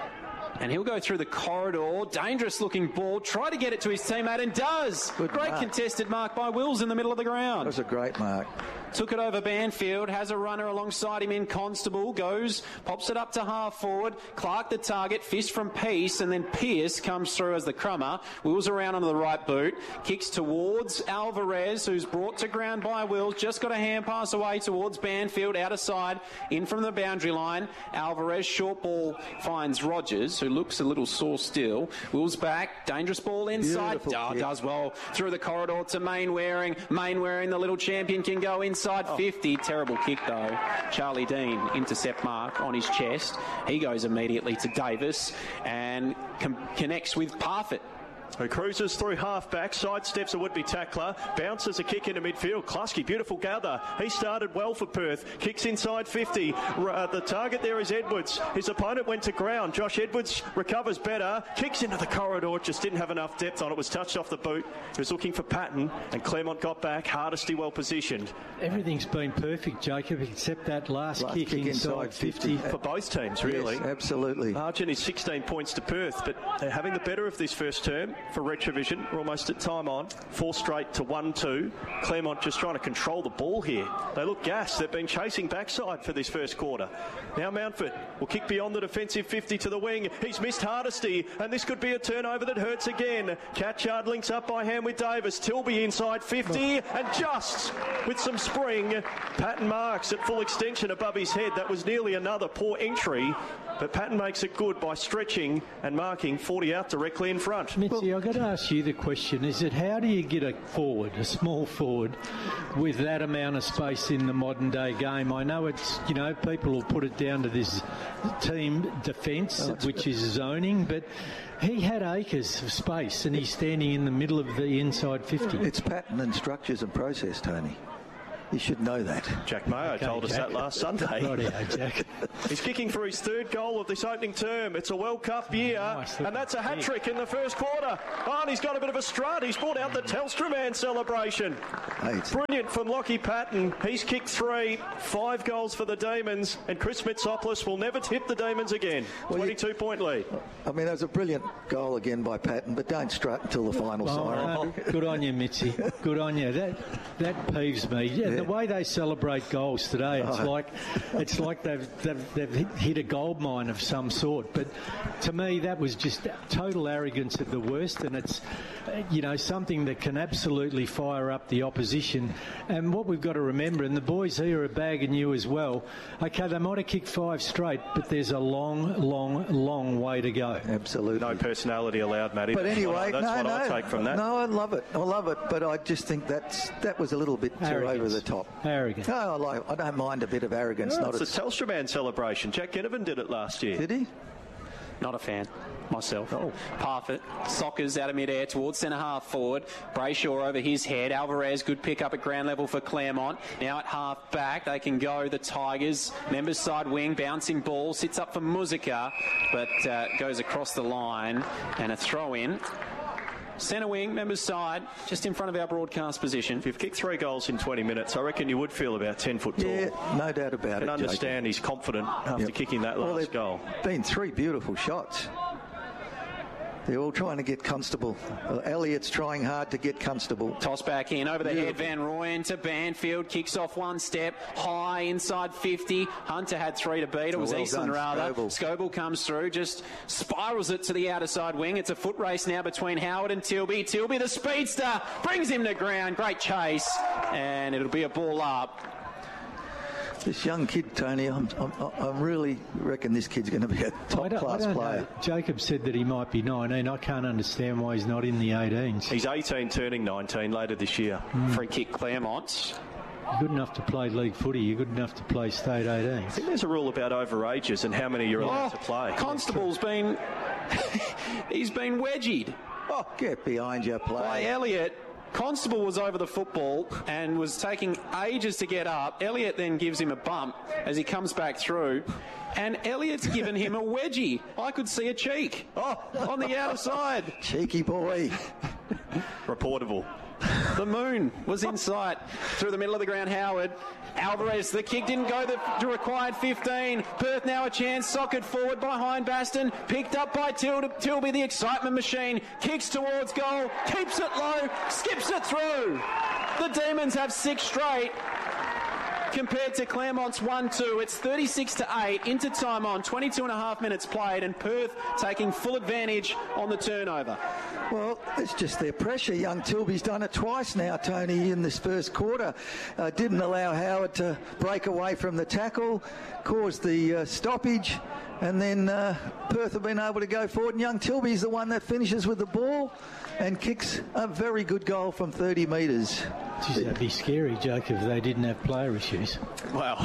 Speaker 5: And he'll go through the corridor. Dangerous looking ball. Try to get it to his teammate, and does.
Speaker 3: Good
Speaker 5: Great
Speaker 3: mark.
Speaker 5: Contested mark by Wills in the middle of the ground.
Speaker 3: That was a great mark.
Speaker 5: Took it over Banfield, has a runner alongside him in Constable, goes, pops it up to half forward. Clark the target, fist from Peace, and then Pierce comes through as the crummer. Wills around onto the right boot, kicks towards Alvarez, who's brought to ground by Wills. Just got a hand pass away towards Banfield, outer side, in from the boundary line. Alvarez, short ball, finds Rogers, who looks a little sore still. Wills back, dangerous ball inside. Oh, does well through the corridor to Mainwaring. Mainwaring, the little champion, can go inside fifty. Terrible kick though. Charlie Dean, intercept mark on his chest. He goes immediately to Davis and com- connects with Parfitt.
Speaker 2: Who cruises through half-back, sidesteps a would-be tackler, bounces a kick into midfield. Kluski, beautiful gather. He started well for Perth. Kicks inside fifty. Uh, the target there is Edwards. His opponent went to ground. Josh Edwards recovers better. Kicks into the corridor. Just didn't have enough depth on it. Was touched off the boot. He was looking for Patton, and Claremont got back. Hardesty well positioned.
Speaker 4: Everything's been perfect, Jacob, except that last,
Speaker 3: last
Speaker 4: kick,
Speaker 3: kick
Speaker 4: inside, inside fifty.
Speaker 2: For both teams, really.
Speaker 3: Yes, absolutely.
Speaker 2: Margin is sixteen points to Perth, but they're having the better of this first term. For Retrovision, we're almost at time on. Four straight to one two. Claremont just trying to control the ball here. They look gassed. They've been chasing backside for this first quarter. Now Mountford will kick beyond the defensive fifty to the wing. He's missed Hardesty, and this could be a turnover that hurts again. Catchard links up by hand with Davis. Tilby inside fifty, and just with some spring, Patton marks at full extension above his head. That was nearly another poor entry, but Patton makes it good by stretching and marking forty out directly in front.
Speaker 4: Mitzi, Mitzi, I've got to ask you the question. Is it how do you get a forward, a small forward, with that amount of space in the modern day game? I know it's, you know, people will put it down to this team defence, oh, which is zoning, but he had acres of space and he's standing in the middle of the inside fifty.
Speaker 3: It's pattern and structures and process, Tony. You should know that.
Speaker 2: Jack Mayo okay, told us
Speaker 4: Jack.
Speaker 2: that last Sunday.
Speaker 4: Rightio, Jack.
Speaker 2: He's kicking for his third goal of this opening term. It's a World Cup year, nice, and that's a hat-trick in the first quarter. Oh, and he's got a bit of a strut. He's brought out the Telstra Man celebration. Hey, brilliant from Lockie Patton. He's kicked three, five goals for the Demons, and Chris Mitsopoulos will never tip the Demons again. Well, twenty-two point lead.
Speaker 3: I mean, that was a brilliant goal again by Patton, but don't strut until the final
Speaker 4: well,
Speaker 3: siren.
Speaker 4: Uh, good on you, Mitzi. Good on you. That that peeves me. Yeah, yeah. The way they celebrate goals today, it's oh. like it's like they've, they've they've hit a gold mine of some sort. But to me, that was just total arrogance at the worst, and it's, you know, something that can absolutely fire up the opposition. And what we've got to remember, and the boys here are bagging you as well. Okay, they might have kicked five straight, but there's a long, long, long way to go.
Speaker 3: Absolutely,
Speaker 2: no personality allowed, Matty.
Speaker 3: But
Speaker 2: that's
Speaker 3: anyway,
Speaker 2: what I, that's
Speaker 3: no,
Speaker 2: what
Speaker 3: no,
Speaker 2: I take from that.
Speaker 3: No, I love it. I love it. But I just think that's that was a little bit too
Speaker 4: arrogance.
Speaker 3: over the top.
Speaker 4: Arrogant.
Speaker 3: No, I, like, I don't mind a bit of arrogance.
Speaker 2: No,
Speaker 3: not
Speaker 2: it's a Telstra Man celebration. Jack Ginnivan did it last year.
Speaker 3: Did he?
Speaker 5: Not a fan. Myself.
Speaker 3: Oh.
Speaker 5: Parfitt. Sockers out of mid-air towards centre half forward. Brayshaw over his head. Alvarez, good pick up at ground level for Claremont. Now at half back, they can go the Tigers. Members side wing, bouncing ball, sits up for Muzica, but uh, goes across the line and a throw in. Centre wing, members side, just in front of our broadcast position.
Speaker 2: If you've kicked three goals in twenty minutes, I reckon you would feel about ten foot tall.
Speaker 3: Yeah, no doubt about
Speaker 2: and
Speaker 3: it.
Speaker 2: And understand
Speaker 3: Jacob.
Speaker 2: He's confident after yep. kicking that last
Speaker 3: well,
Speaker 2: goal.
Speaker 3: Been three beautiful shots. They're all trying to get Constable. Uh, Elliott's trying hard to get Constable.
Speaker 5: Toss back in, over the
Speaker 3: yeah.
Speaker 5: head, Van Rooyen to Banfield, kicks off one step, high, inside fifty. Hunter had three to beat, it was oh, well Eastland done, rather. Scoble. Scoble comes through, just spirals it to the outer side wing. It's a foot race now between Howard and Tilby. Tilby, the speedster, brings him to ground. Great chase, and it'll be a ball up.
Speaker 3: This young kid, Tony, I'm, I'm, I really reckon this kid's going to be a top-class player.
Speaker 4: Know. Jacob said that he might be nineteen. I can't understand why he's not in the eighteens.
Speaker 2: He's eighteen, turning nineteen later this year.
Speaker 5: Mm. Free kick, Claremont.
Speaker 4: You're good enough to play league footy. You're good enough to play state eighteens.
Speaker 2: I think there's a rule about overages and how many you're allowed
Speaker 5: oh,
Speaker 2: to play.
Speaker 5: Constable's been... he's been wedgied.
Speaker 3: Oh, get behind your play.
Speaker 5: By Elliott. Constable was over the football and was taking ages to get up. Elliott then gives him a bump as he comes back through. And Elliott's given him a wedgie. I could see a cheek. Oh, on the outer side.
Speaker 3: Cheeky boy.
Speaker 2: Reportable.
Speaker 5: The moon was in sight through the middle of the ground. Howard. Alvarez, the kick didn't go the required fifteen. Perth now a chance, socket forward behind Baston, picked up by Til- Tilby, the excitement machine, kicks towards goal, keeps it low, skips it through. The Demons have six straight compared to Claremont's one two. It's thirty-six to eight into time on, twenty-two and a half minutes played, and Perth taking full advantage on the turnover.
Speaker 3: Well, it's just their pressure. Young Tilby's done it twice now, Tony, in this first quarter. Uh, didn't allow Howard to break away from the tackle, caused the uh, stoppage, and then uh, Perth have been able to go forward, and young Tilby's the one that finishes with the ball and kicks a very good goal from thirty metres.
Speaker 4: Geez, that'd be scary, Jake, if they didn't have player issues.
Speaker 2: Well,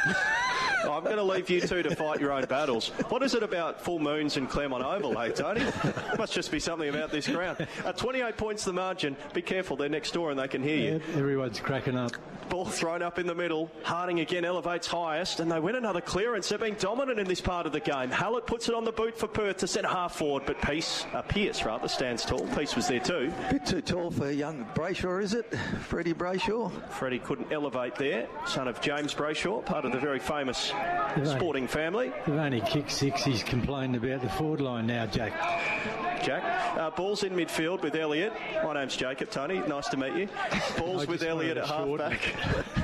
Speaker 2: I'm going to leave you two to fight your own battles. What is it about full moons in Claremont Oval, hey, Tony? Must just be something about this ground. Uh, twenty-eight points the margin. Be careful, they're next door and they can hear you.
Speaker 4: Yeah, everyone's cracking up.
Speaker 2: Ball thrown up in the middle. Harding again elevates highest, and they win another clearance. They've been dominant in this part of the game. Hallett puts it on the boot for Perth to centre half forward, but Peace, uh, Pierce rather, stands tall. Peace was there too.
Speaker 3: Bit too tall for young Brayshaw, is it? Freddie Brayshaw?
Speaker 2: Freddie couldn't elevate there. Son of James Brayshaw, part of the very famous they've sporting
Speaker 4: only,
Speaker 2: family.
Speaker 4: They've only kicked six. He's complained about the forward line now, Jack.
Speaker 2: Jack. Uh, ball's in midfield with Elliott. My name's Jacob, Tony. Nice to meet you. Ball's with Elliott at half-back.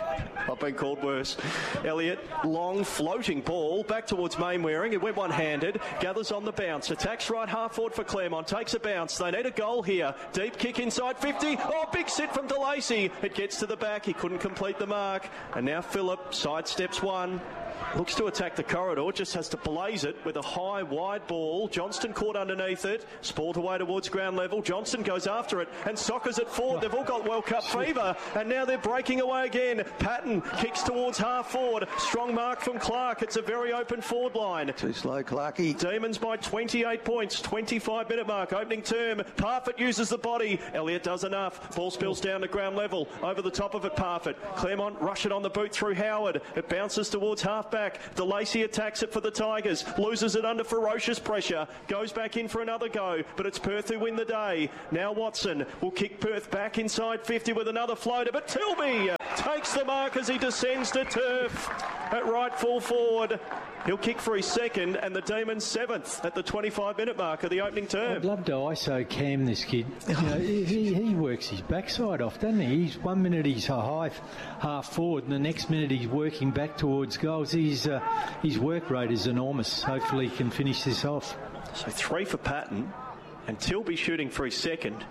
Speaker 2: I've been called worse. Elliott, long floating ball back towards Mainwaring. It went one-handed. Gathers on the bounce. Attacks right half forward for Claremont. Takes a bounce. They need a goal here. Deep kick inside fifty. Oh, big sit from DeLacy. It gets to the back. He couldn't complete the mark. And now Phillip sidesteps one. Looks to attack the corridor, just has to blaze it with a high, wide ball. Johnston caught underneath it. Sport away towards ground level. Johnston goes after it and soccers it forward. They've all got World Cup fever, and now they're breaking away again. Patton kicks towards half forward. Strong mark from Clark. It's a very open forward line.
Speaker 3: Too slow, Clarkie.
Speaker 2: Demons by twenty-eight points. twenty-five minute mark. Opening term. Parfitt uses the body. Elliott does enough. Ball spills down to ground level. Over the top of it, Parfitt. Claremont rush it on the boot through Howard. It bounces towards half back. DeLacy attacks it for the Tigers, loses it under ferocious pressure, goes back in for another go, but it's Perth who win the day. Now Watson will kick Perth back inside fifty with another floater, but Tilby takes the mark as he descends to turf at right full forward. He'll kick for his second, and the Demons seventh at the twenty-five minute mark of the opening term.
Speaker 4: I'd love to I S O cam this kid. You know, he, he works his backside off, doesn't he? He's one minute he's a high half forward, and the next minute he's working back towards goals. He's uh, his work rate is enormous. Hopefully he can finish this off.
Speaker 2: So three for Patton, and Tilby shooting for his second.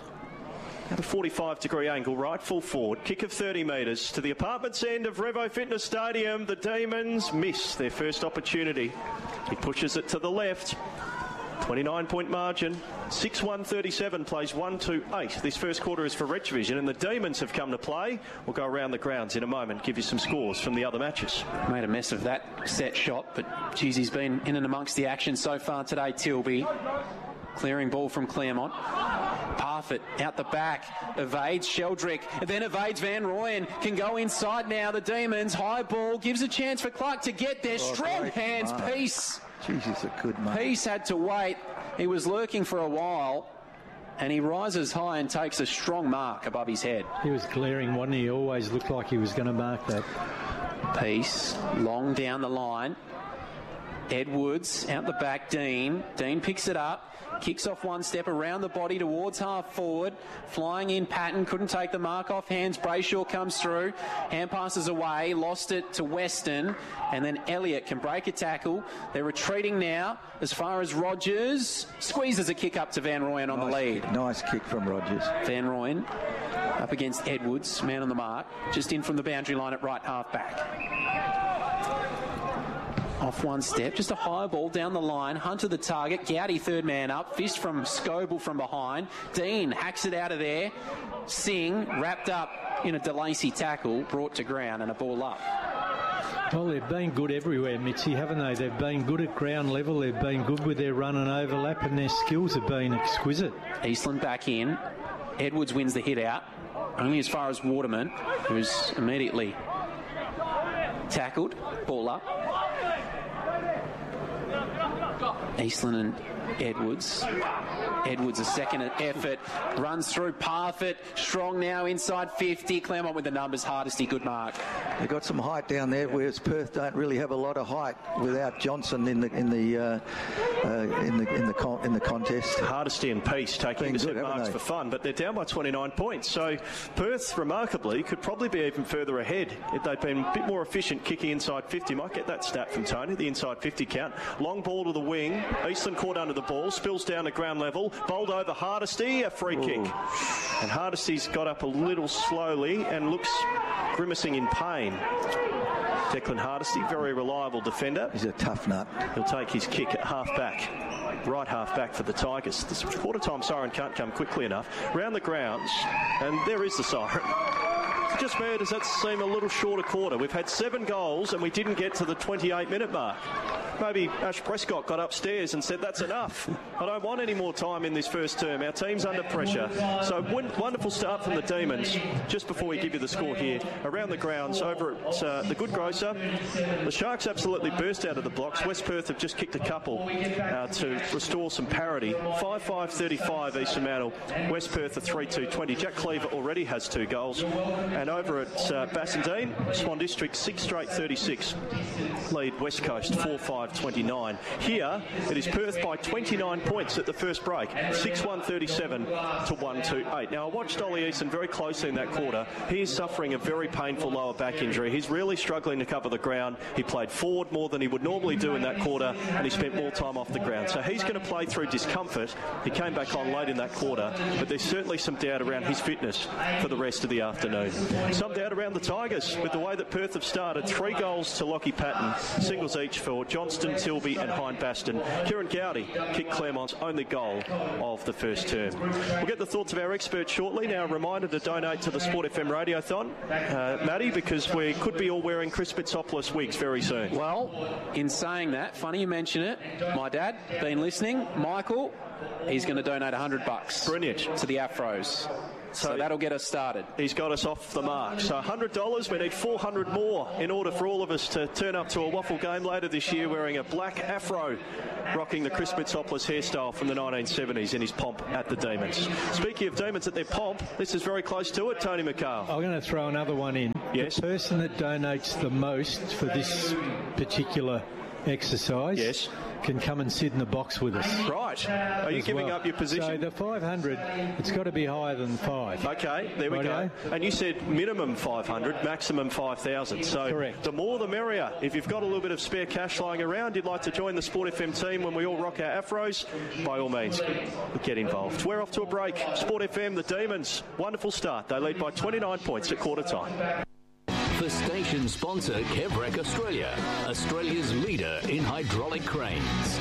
Speaker 2: At a forty-five degree angle, right full forward, kick of thirty metres to the apartments end of Revo Fitness Stadium. The Demons miss their first opportunity. He pushes it to the left. twenty-nine point margin. six one thirty-seven plays one two eight. This first quarter is for Red Division, and the Demons have come to play. We'll go around the grounds in a moment, give you some scores from the other matches.
Speaker 5: Made a mess of that set shot, but geez, he's been in and amongst the action so far today, Tilby. Clearing ball from Claremont. Parfitt out the back, evades Sheldrick, and then evades Van Rooyen. Can go inside now, the Demons. High ball, gives a chance for Clark to get there.
Speaker 3: Oh,
Speaker 5: Strong
Speaker 3: great
Speaker 5: hands,
Speaker 3: mark.
Speaker 5: Peace.
Speaker 3: Jeez, he's a good man.
Speaker 5: Peace had to wait. He was lurking for a while, and he rises high and takes a strong mark above his head.
Speaker 4: He was glaring, wasn't he? He always looked like he was going to mark that.
Speaker 5: Peace, long down the line. Edwards out the back, Dean. Dean picks it up. Kicks off one step around the body towards half forward. Flying in Patton, couldn't take the mark off hands. Brayshaw comes through. Hand passes away, lost it to Weston. And then Elliott can break a tackle. They're retreating now as far as Rogers. Squeezes a kick up to Van Rooyen on
Speaker 3: nice,
Speaker 5: the lead.
Speaker 3: Nice kick from Rogers.
Speaker 5: Van Rooyen up against Edwards, man on the mark. Just in from the boundary line at right half back. Off one step, just a high ball down the line. Hunter the target, Gowdy third man up, fist from Scoble from behind. Dean hacks it out of there. Singh wrapped up in a DeLacy tackle, brought to ground and a ball up.
Speaker 4: Well, they've been good everywhere, Mitzi, haven't they? They've been good at ground level. They've been good with their run and overlap, and their skills have been exquisite.
Speaker 5: Eastland back in. Edwards wins the hit out, only as far as Waterman, who's immediately tackled. Ball up. Eastland and Edwards. Edwards a second effort, runs through Parfitt, strong now inside fifty. Claremont with the numbers, Hardesty, good mark.
Speaker 3: They've got some height down there, whereas Perth don't really have a lot of height without Johnson in the in the uh, uh, in the in the con- in the contest.
Speaker 2: Hardesty and Peace taking the set marks for fun, but they're down by twenty-nine points. So Perth, remarkably, could probably be even further ahead if they'd been a bit more efficient kicking inside fifty. Might get that stat from Tony, the inside fifty count. Long ball to the wing. Eastland caught under the ball, spills down to ground level. Bowled over Hardesty, a free Ooh. kick. And Hardesty's got up a little slowly and looks grimacing in pain. Declan Hardesty, very reliable defender.
Speaker 3: He's a tough nut.
Speaker 2: He'll take his kick at half back. Right half back for the Tigers. This quarter time siren can't come quickly enough. Round the grounds, and there is the siren. Just where does that seem a little short a quarter? We've had seven goals and we didn't get to the twenty-eight minute mark. Maybe Ash Prescott got upstairs and said, that's enough. I don't want any more time in this first term. Our team's under pressure. So wonderful start from the Demons. Just before we give you the score here, around the grounds over at uh, the Good Grocer, the Sharks absolutely burst out of the blocks. West Perth have just kicked a couple uh, to restore some parity. five five thirty-five Eastern Mantle. West Perth are three two twenty. Jack Cleaver already has two goals. And And over at uh, Bassendean, Swan District six straight thirty-six. Lead West Coast four five twenty-nine. Here it is Perth by twenty-nine points at the first break, six one thirty-seven to one two eight. Now I watched Ollie Eason very closely in that quarter. He is suffering a very painful lower back injury. He's really struggling to cover the ground. He played forward more than he would normally do in that quarter, and he spent more time off the ground. So he's going to play through discomfort. He came back on late in that quarter, but there's certainly some doubt around his fitness for the rest of the afternoon. Some doubt around the Tigers with the way that Perth have started. Three goals to Lockie Patton, singles each for Johnston, Tilby and Hein Baston. Kieran Gowdy kicked Claremont's only goal of the first term. We'll get the thoughts of our experts shortly. Now a reminder to donate to the Sport F M Radiothon, uh, Matty, because we could be all wearing Chris Bitsopoulos wigs very soon.
Speaker 5: Well, in saying that, funny you mention it, my dad, been listening, Michael, he's going to donate one hundred bucks.
Speaker 2: Brilliant.
Speaker 5: To the Afros. So, so that'll get us started.
Speaker 2: He's got us off the mark. So one hundred dollars, we need four hundred more in order for all of us to turn up to a waffle game later this year wearing a black afro, rocking the Chris Bitsopoulos hairstyle from the nineteen seventies in his pomp at the Demons. Speaking of Demons at their pomp, this is very close to it, Tony McHale.
Speaker 4: I'm going to throw another one in.
Speaker 2: Yes.
Speaker 4: The person that donates the most for this particular exercise
Speaker 2: yes.
Speaker 4: can come and sit in the box with us.
Speaker 2: Right. Are you giving
Speaker 4: well.
Speaker 2: up your position?
Speaker 4: So the five hundred, it's got to be higher than five.
Speaker 2: Okay, there we
Speaker 4: Righto?
Speaker 2: go. And you said minimum five hundred, maximum five thousand. So
Speaker 4: correct.
Speaker 2: The more the merrier. If you've got a little bit of spare cash lying around, you'd like to join the Sport F M team when we all rock our afros, by all means, get involved. We're off to a break. Sport F M, the Demons, wonderful start. They lead by twenty-nine points at quarter time.
Speaker 7: The station sponsor, Kevrec Australia, Australia's leader in hydraulic cranes.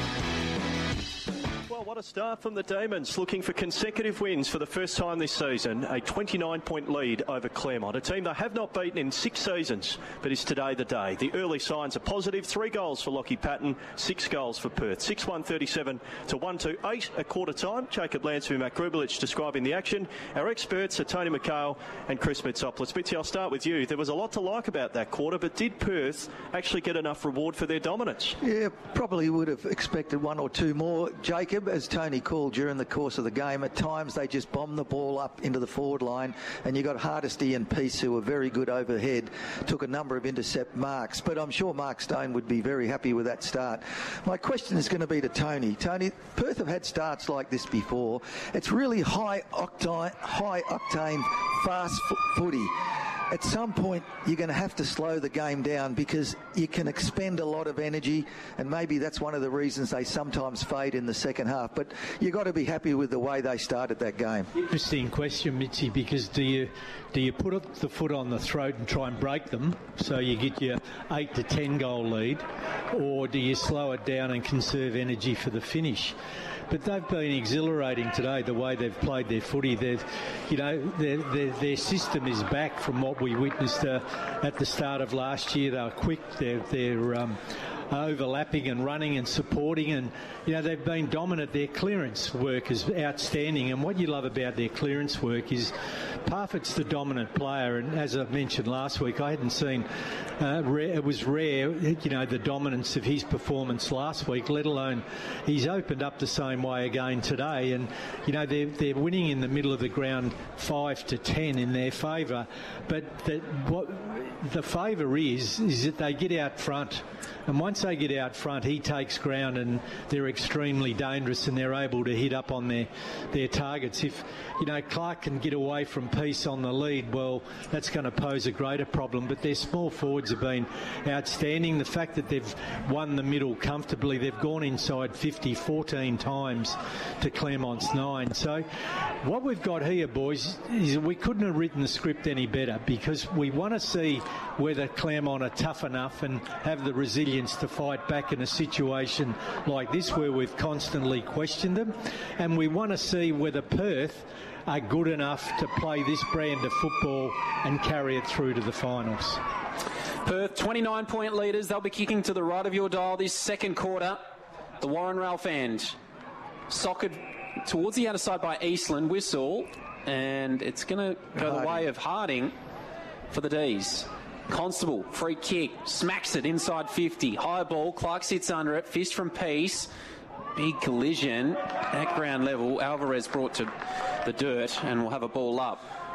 Speaker 2: Well, what a start from the Demons, looking for consecutive wins for the first time this season. A twenty-nine point lead over Claremont, a team they have not beaten in six seasons, but is today the day. The early signs are positive. Three goals for Lockie Patton, six goals for Perth. six one thirty-seven to one two eight at quarter time. Jacob Lansbury, Matt Grubelich describing the action. Our experts are Tony McHale and Chris Bitsopoulos. Bitsy, I'll start with you. There was a lot to like about that quarter, but did Perth actually get enough reward for their dominance?
Speaker 3: Yeah, probably would have expected one or two more, Jacob. As Tony called during the course of the game, at times they just bombed the ball up into the forward line, and you got Hardesty and Peace, who were very good overhead, took a number of intercept marks. But I'm sure Mark Stone would be very happy with that start. My question is going to be to Tony. Tony, Perth have had starts like this before. It's really high octane, high octane, fast fo- footy. At some point, you're going to have to slow the game down because you can expend a lot of energy, and maybe that's one of the reasons they sometimes fade in the second half. But you've got to be happy with the way they started that game.
Speaker 4: Interesting question, Mitzi, because do you do you put the foot on the throat and try and break them so you get your eight to ten goal lead, or do you slow it down and conserve energy for the finish? But they've been exhilarating today, the way they've played their footy. They've, you know, their, their, their system is back from what we witnessed uh, at the start of last year. They were quick. They're, they're um, overlapping and running and supporting, and you know they've been dominant. Their clearance work is outstanding, and what you love about their clearance work is Parfitt's the dominant player, and as I mentioned last week, I hadn't seen uh, rare, it was rare, you know, the dominance of his performance last week, let alone he's opened up the same way again today. And you know they're they're winning in the middle of the ground five to ten in their favour, but that what the favour is is that they get out front. And once they get out front, he takes ground, and they're extremely dangerous, and they're able to hit up on their, their targets. If, you know, Clark can get away from Peace on the lead, well, that's going to pose a greater problem. But their small forwards have been outstanding. The fact that they've won the middle comfortably, they've gone inside fifty, fourteen times to Claremont's nine. So what we've got here, boys, is we couldn't have written the script any better, because we want to see whether Claremont are tough enough and have the resilience to fight back in a situation like this where we've constantly questioned them, and we want to see whether Perth are good enough to play this brand of football and carry it through to the finals.
Speaker 5: Perth twenty-nine point leaders. They'll be kicking to the right of your dial this second quarter. The Warren Ralph end soccered towards the outer side by Eastland. Whistle, and it's going to go Harding. the way of Harding for the D's. Constable, free kick, smacks it inside fifty. High ball, Clark sits under it, fist from Peace. Big collision at ground level. Alvarez brought to the dirt, and we'll have a ball up.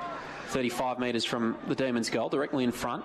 Speaker 5: thirty-five metres from the Demons' goal, directly in front.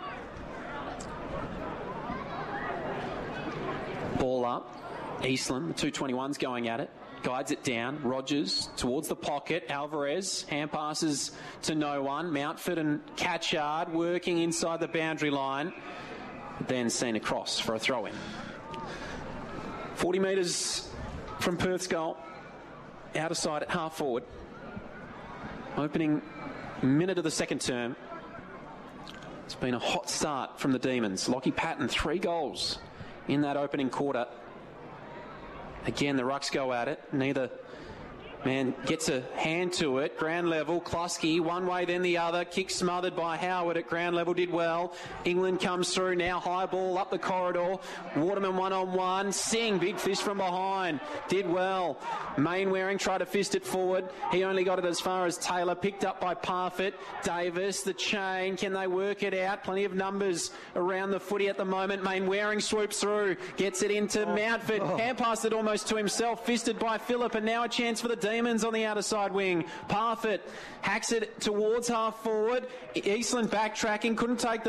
Speaker 5: Ball up. Eastland, the two twenty-ones going at it. Guides it down. Rogers towards the pocket. Alvarez hand passes to no one. Mountford and Catchard working inside the boundary line. Then seen across for a throw-in. forty metres from Perth's goal. Out of sight at half forward. Opening minute of the second term. It's been a hot start from the Demons. Lockie Patton, three goals in that opening quarter. Again, the Rucks go at it. Neither man gets a hand to it. Ground level, Kluski, one way then the other. Kick smothered by Howard at ground level, did well. England comes through now, high ball up the corridor. Waterman one on one. Singh, big fist from behind, did well. Mainwaring tried to fist it forward. He only got it as far as Taylor, picked up by Parfitt. Davis, the chain, can they work it out? Plenty of numbers around the footy at the moment. Mainwaring swoops through, gets it into oh, Mountford. Oh. Hand passed it almost to himself, fisted by Phillip, and now a chance for the Demons on the outer side wing. Parfitt hacks it towards half forward. Eastland backtracking, couldn't take the